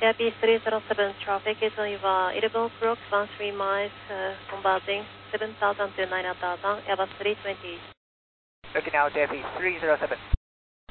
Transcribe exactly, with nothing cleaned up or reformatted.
Happy three zero seven, traffic is over eleven o'clock, one three miles, uh, converting seven thousand to nine thousand, Airbus three twenty. Looking now, Happy three zero seven.